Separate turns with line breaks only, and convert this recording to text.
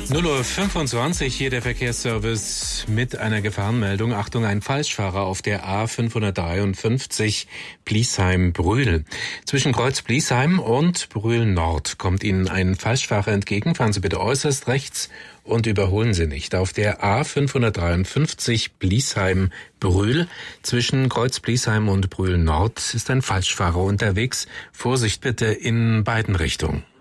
0:25 Uhr, hier der Verkehrsservice mit einer Gefahrenmeldung. Achtung, ein Falschfahrer auf der A553 Bliesheim-Brühl. Zwischen Kreuz Bliesheim und Brühl Nord kommt Ihnen ein Falschfahrer entgegen. Fahren Sie bitte äußerst rechts und überholen Sie nicht. Auf der A553 Bliesheim-Brühl zwischen Kreuz Bliesheim und Brühl Nord ist ein Falschfahrer unterwegs. Vorsicht bitte in beiden Richtungen.